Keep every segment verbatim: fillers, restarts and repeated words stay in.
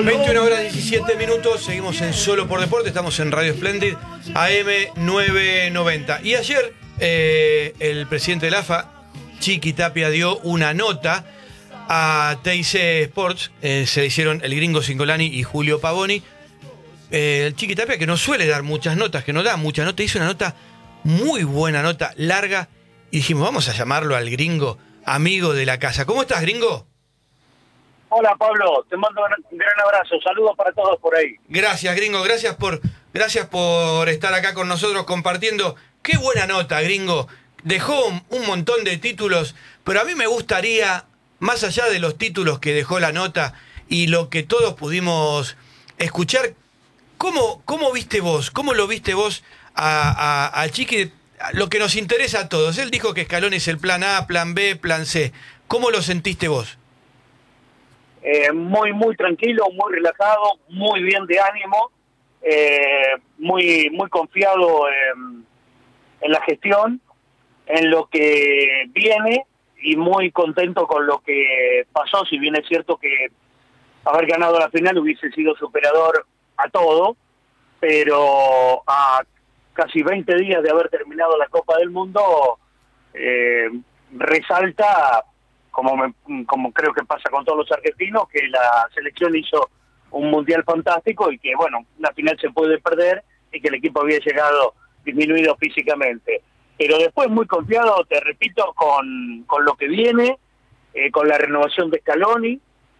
veintiuna horas diecisiete minutos, seguimos en Solo por Deporte, estamos en Radio Splendid, A M novecientos noventa. Y ayer eh, el presidente de la A F A, Chiqui Tapia, dio una nota a T I C Sports, eh, se le hicieron el gringo Cingolani y Julio Pavoni. Eh, el Chiqui Tapia, que no suele dar muchas notas, que no da muchas notas, hizo una nota, muy buena nota, larga, y dijimos, vamos a llamarlo al gringo, amigo de la casa. ¿Cómo estás, gringo? Hola, Pablo, te mando un gran abrazo, saludos para todos por ahí. Gracias, gringo, gracias por, gracias por estar acá con nosotros compartiendo. Qué buena nota, gringo. Dejó un montón de títulos, pero a mí me gustaría, más allá de los títulos que dejó la nota y lo que todos pudimos escuchar, ¿cómo, cómo viste vos? ¿Cómo lo viste vos a, a, a Chiqui? Lo que nos interesa a todos. Él dijo que Scaloni es el plan A, plan B, plan C. ¿Cómo lo sentiste vos? Eh, muy, muy tranquilo, muy relajado, muy bien de ánimo, eh, muy, muy confiado en, en la gestión, en lo que viene y muy contento con lo que pasó, si bien es cierto que haber ganado la final hubiese sido superador a todo, pero a casi veinte días de haber terminado la Copa del Mundo, eh, resalta, como, me, como creo que pasa con todos los argentinos, que la selección hizo un mundial fantástico y que, bueno, una final se puede perder y que el equipo había llegado disminuido físicamente. Pero después muy confiado, te repito, con, con lo que viene, eh, con la renovación de Scaloni,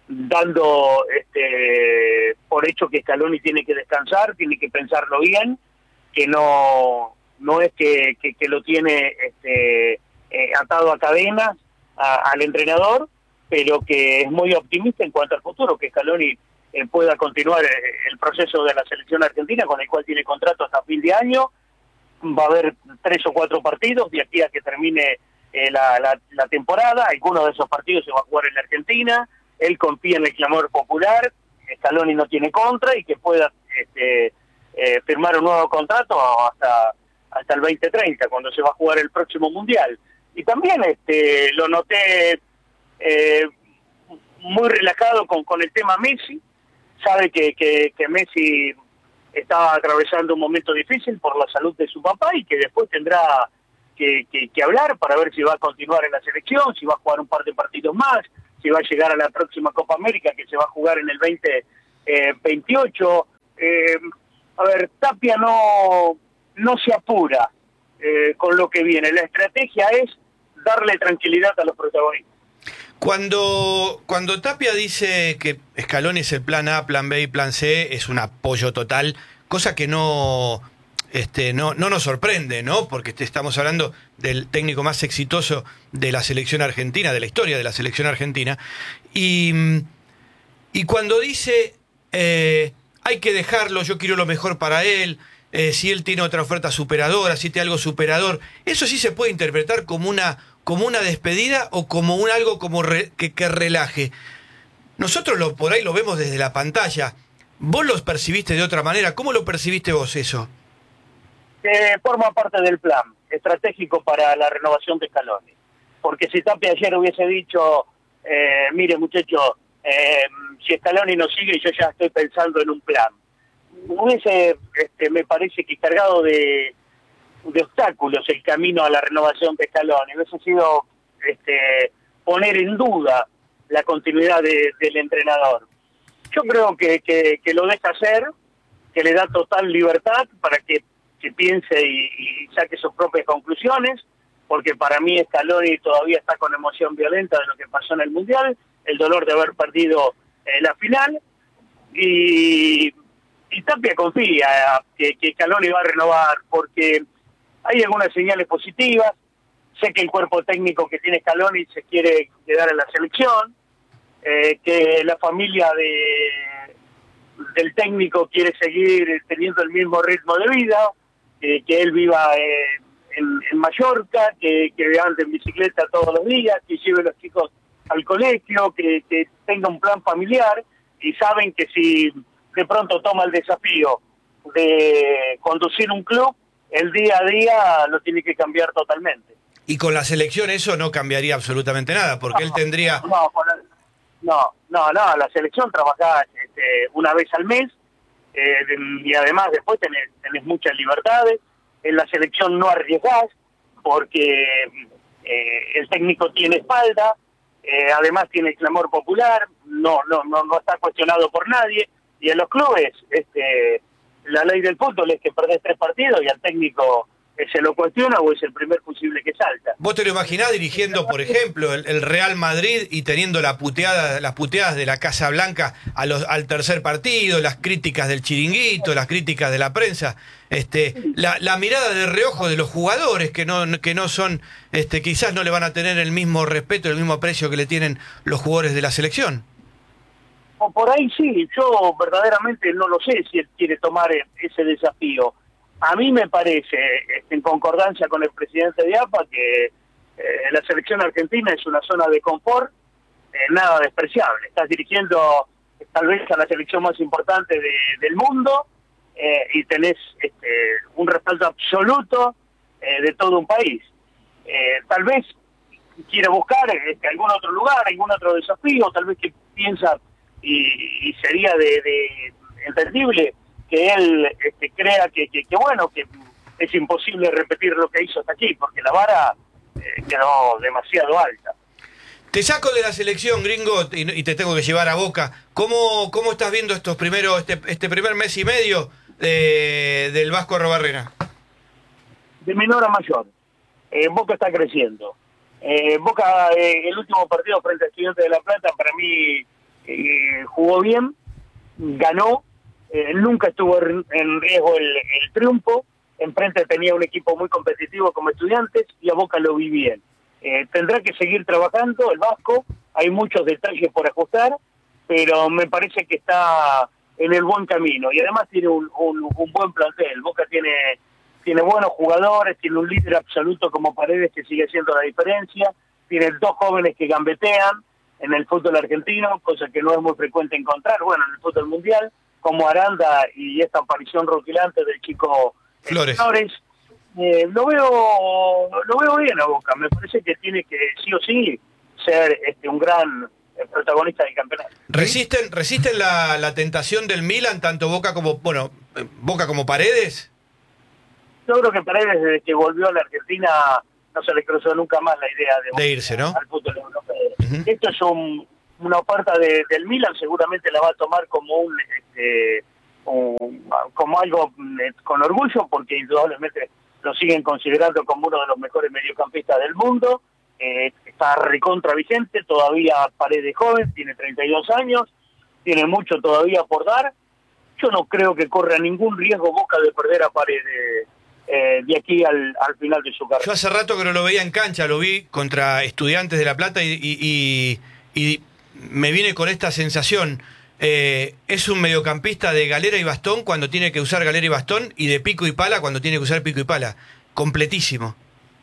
dando este, por hecho que Scaloni tiene que descansar, tiene que pensarlo bien, que no, no es que, que, que lo tiene este, eh, atado a cadenas, A, al entrenador, pero que es muy optimista en cuanto al futuro, que Scaloni eh, pueda continuar eh, el proceso de la selección argentina, con el cual tiene contrato hasta fin de año. Va a haber tres o cuatro partidos de aquí a que termine eh, la, la, la temporada. Algunos de esos partidos se va a jugar en la Argentina. Él confía en el clamor popular, Scaloni no tiene contra, y que pueda este, eh, firmar un nuevo contrato hasta, hasta el veinte treinta, cuando se va a jugar el próximo Mundial. Y también este, lo noté eh, muy relajado con, con el tema Messi. Sabe que, que, que Messi estaba atravesando un momento difícil por la salud de su papá y que después tendrá que, que, que hablar para ver si va a continuar en la selección, si va a jugar un par de partidos más, si va a llegar a la próxima Copa América que se va a jugar en el veinte veintiocho. Eh, a ver, Tapia no, no se apura eh, con lo que viene. La estrategia es darle tranquilidad a los protagonistas. Cuando, cuando Tapia dice que Scaloni es el plan A, plan B y plan C, es un apoyo total, cosa que no, este, no, no nos sorprende, ¿no? Porque estamos hablando del técnico más exitoso de la selección argentina, de la historia de la selección argentina. Y, y cuando dice, eh, hay que dejarlo, yo quiero lo mejor para él, eh, si él tiene otra oferta superadora, si tiene algo superador, eso sí se puede interpretar como una... como una despedida o como un algo como re, que, que relaje. Nosotros lo, por ahí lo vemos desde la pantalla. ¿Vos los percibiste de otra manera? ¿Cómo lo percibiste vos eso? Eh, forma parte del plan estratégico para la renovación de Scaloni. Porque si Tapia ayer hubiese dicho, eh, mire muchacho, eh, si Scaloni no sigue, yo ya estoy pensando en un plan. Hubiese, este, me parece que cargado de... de obstáculos el camino a la renovación de Scaloni. Hubiese sido este, poner en duda la continuidad de, del entrenador. Yo creo que, que, que lo deja hacer, que le da total libertad para que, que piense y, y saque sus propias conclusiones, porque para mí Scaloni todavía está con emoción violenta de lo que pasó en el Mundial, el dolor de haber perdido eh, la final, y, y Tapia confía que, que Scaloni va a renovar, porque hay algunas señales positivas. Sé que el cuerpo técnico que tiene Scaloni se quiere quedar en la selección, eh, que la familia de, del técnico quiere seguir teniendo el mismo ritmo de vida, eh, que él viva eh, en, en Mallorca, que, que ande en bicicleta todos los días, que lleve a los chicos al colegio, que, que tenga un plan familiar, y saben que si de pronto toma el desafío de conducir un club, el día a día lo tiene que cambiar totalmente. Y con la selección eso no cambiaría absolutamente nada, porque no, él tendría... No, con la, No, no, no, la selección trabajás este, una vez al mes eh, y además después tenés, tenés muchas libertades. En la selección no arriesgás porque eh, el técnico tiene espalda, eh, además tiene clamor popular, no, no, no, no está cuestionado por nadie. Y en los clubes, este, la ley del fútbol es que perdés tres partidos y al técnico eh, se lo cuestiona o es el primer fusible que salta. ¿Vos te lo imaginás dirigiendo, por ejemplo, el, el Real Madrid y teniendo la puteada, las puteadas de la Casa Blanca a los, al tercer partido, las críticas del chiringuito, las críticas de la prensa, este, la, la mirada de reojo de los jugadores que no, que no son, este, quizás no le van a tener el mismo respeto, el mismo aprecio que le tienen los jugadores de la selección? O por ahí sí, yo verdaderamente no lo sé si él quiere tomar ese desafío. A mí me parece, en concordancia con el presidente de A F A, que eh, la selección argentina es una zona de confort, eh, nada despreciable. Estás dirigiendo tal vez a la selección más importante de, del mundo eh, y tenés este, un respaldo absoluto eh, de todo un país. Eh, tal vez quiere buscar este, algún otro lugar, algún otro desafío, tal vez que piensa y, y sería de, de entendible que él este, crea que, que, que, bueno, que es imposible repetir lo que hizo hasta aquí, porque la vara eh, quedó demasiado alta. Te saco de la selección, gringo, y, y te tengo que llevar a Boca. ¿Cómo, cómo estás viendo estos primeros, este, este primer mes y medio de, del Vasco Arrobarrena? De menor a mayor. Eh, Boca está creciendo. Eh, Boca, eh, el último partido frente a Estudiantes de La Plata, para mí eh, jugó bien, ganó. Eh, nunca estuvo en riesgo el, el triunfo. Enfrente tenía un equipo muy competitivo como Estudiantes y a Boca lo vi bien. Eh, tendrá que seguir trabajando el Vasco, hay muchos detalles por ajustar, pero me parece que está en el buen camino y además tiene un, un, un buen plantel. Boca tiene, tiene buenos jugadores, tiene un líder absoluto como Paredes que sigue haciendo la diferencia, tiene dos jóvenes que gambetean en el fútbol argentino, cosa que no es muy frecuente encontrar, bueno, en el fútbol mundial, como Aranda y esta aparición rutilante del chico Flores. Flores. Eh, lo veo lo veo bien a Boca, me parece que tiene que sí o sí ser este un gran eh, protagonista del campeonato. ¿Resisten, resisten la, la tentación del Milan, tanto Boca como, bueno, Boca como Paredes? Yo creo que Paredes desde que volvió a la Argentina no se le cruzó nunca más la idea de, de irse, ¿no? Al fútbol europeo. Uh-huh. Esto es un una oferta de, del Milan, seguramente la va a tomar como un, este, un como algo eh, con orgullo, porque indudablemente lo siguen considerando como uno de los mejores mediocampistas del mundo. Eh, está recontra vigente, todavía Paredes joven, tiene treinta y dos años, tiene mucho todavía por dar. Yo no creo que corra ningún riesgo Boca de perder a Paredes eh, de aquí al, al final de su carrera. Yo hace rato que no lo veía en cancha, lo vi contra Estudiantes de La Plata y, y, y, y me viene con esta sensación. Eh, es un mediocampista de galera y bastón cuando tiene que usar galera y bastón, y de pico y pala cuando tiene que usar pico y pala. Completísimo.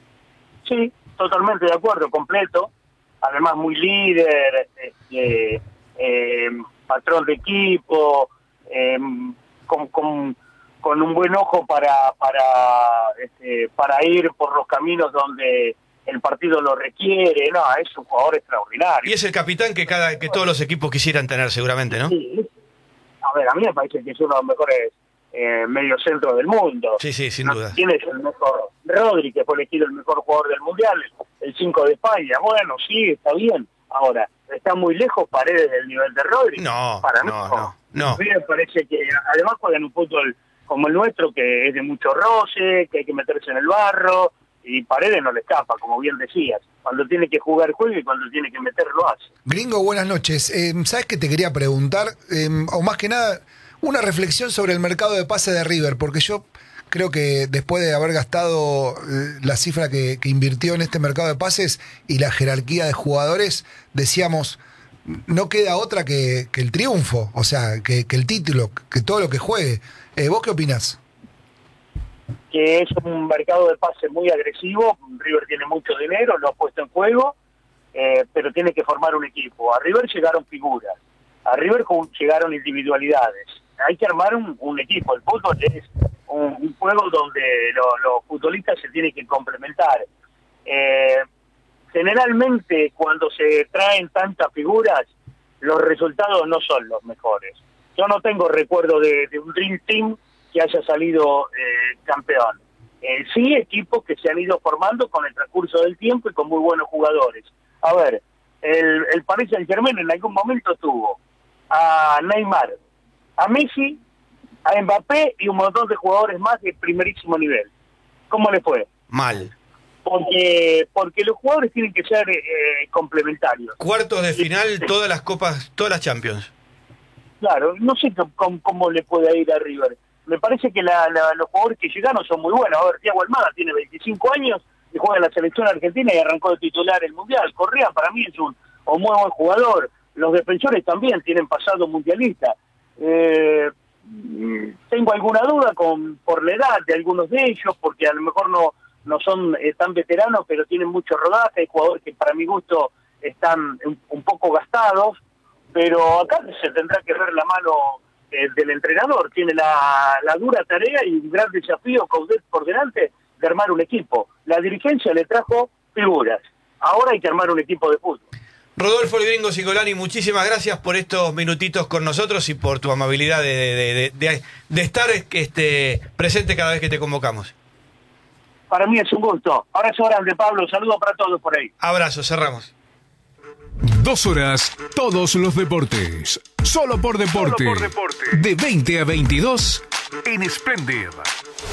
Sí, totalmente de acuerdo, completo. Además muy líder, este, eh, patrón de equipo, eh, con, con, con un buen ojo para, para, este, para ir por los caminos donde el partido lo requiere. No, es un jugador extraordinario. Y es el capitán que cada que todos los equipos quisieran tener seguramente, ¿no? Sí. A ver, a mí me parece que es uno de los mejores eh, mediocentros del mundo. Sí, sí, sin no, duda. ¿Quién es el mejor? Rodri, que fue elegido el mejor jugador del Mundial, el cinco de España. Bueno, sí, está bien. Ahora, ¿está muy lejos Paredes del nivel de Rodri? No, Para mí no, no. no, no. A mí me parece que además juegan un fútbol como el nuestro, que es de mucho roce, que hay que meterse en el barro, y Paredes no le escapa, como bien decías. Cuando tiene que jugar, juega, y cuando tiene que meter, lo hace. Gringo, buenas noches. Eh, ¿Sabes qué te quería preguntar? Eh, o más que nada, una reflexión sobre el mercado de pase de River, porque yo creo que después de haber gastado eh, la cifra que, que invirtió en este mercado de pases y la jerarquía de jugadores, decíamos, no queda otra que, que el triunfo, o sea, que, que el título, que todo lo que juegue. Eh, ¿Vos qué opinás? Que es un mercado de pase muy agresivo. River tiene mucho dinero, lo ha puesto en juego, eh, pero tiene que formar un equipo. A River llegaron figuras, a River llegaron individualidades. Hay que armar un, un equipo. El fútbol es un, un juego donde lo, los futbolistas se tienen que complementar. Eh, generalmente cuando se traen tantas figuras, los resultados no son los mejores. Yo no tengo recuerdo de, de un Dream Team que haya salido eh, campeón. Eh, sí, equipos que se han ido formando con el transcurso del tiempo y con muy buenos jugadores. A ver, el, el Paris Saint-Germain en algún momento tuvo a Neymar, a Messi, a Mbappé y un montón de jugadores más de primerísimo nivel. ¿Cómo le fue? Mal. Porque porque los jugadores tienen que ser eh, complementarios. Cuartos de final, todas las copas, todas las Champions. Claro, no sé cómo, cómo le puede ir a River. Me parece que la, la, los jugadores que llegaron son muy buenos. A ver, Thiago Almada tiene veinticinco años y juega en la selección argentina y arrancó de titular el Mundial. Correa para mí es un, un muy buen jugador. Los defensores también tienen pasado mundialista. Eh, tengo alguna duda con por la edad de algunos de ellos, porque a lo mejor no, no son eh, tan veteranos, pero tienen mucho rodaje. Hay jugadores que para mi gusto están un, un poco gastados, pero acá se tendrá que ver la mano eh, del entrenador. Tiene la, la dura tarea y un gran desafío Coudet por delante de armar un equipo. La dirigencia le trajo figuras, ahora hay que armar un equipo de fútbol. Rodolfo El Gringo Cicolani, muchísimas gracias por estos minutitos con nosotros y por tu amabilidad de, de, de, de, de estar este, presente cada vez que te convocamos. Para mí es un gusto. Abrazo grande, Pablo. Saludos para todos por ahí. Abrazo, cerramos. Dos horas, todos los deportes. Solo por deporte. Solo por deporte. De veinte a veintidós en Splendid.